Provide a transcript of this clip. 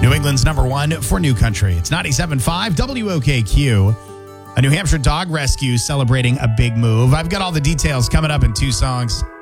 New England's number one for New Country. It's 97.5 WOKQ. A New Hampshire dog rescue celebrating a big move. I've got all the details coming up in two songs.